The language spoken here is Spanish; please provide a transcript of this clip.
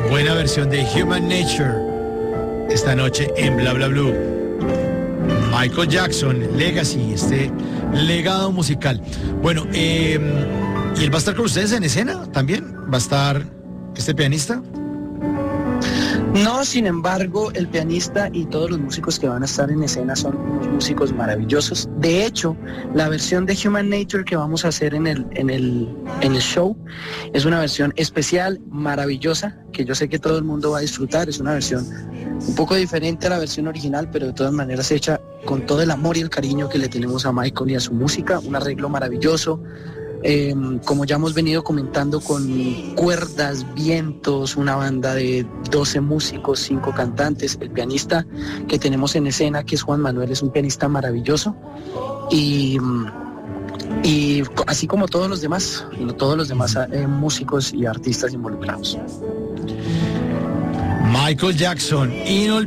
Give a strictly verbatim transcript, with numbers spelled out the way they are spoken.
Buena versión de Human Nature esta noche en Bla Bla Blue. Michael Jackson, Legacy, este legado musical. Bueno, eh, ¿y él va a estar con ustedes en escena también? ¿Va a estar este pianista? No, sin embargo, el pianista y todos los músicos que van a estar en escena son unos músicos maravillosos. De hecho, la versión de Human Nature que vamos a hacer en el, en el, en el show es una versión especial, maravillosa, que yo sé que todo el mundo va a disfrutar. Es una versión un poco diferente a la versión original, pero de todas maneras hecha con todo el amor y el cariño que le tenemos a Michael y a su música. Un arreglo maravilloso. Eh, como ya hemos venido comentando, con cuerdas, vientos, una banda de doce músicos, cinco cantantes. El pianista que tenemos en escena, que es Juan Manuel, es un pianista maravilloso, y, y así como todos los demás, todos los demás eh, músicos y artistas involucrados. Michael Jackson, inolvidable.